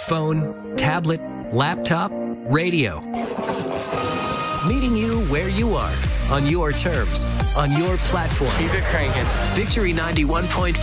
phone, tablet, laptop, radio. Meeting you where you are, on your terms, on your platform. Keep it cranking. Victory 91.5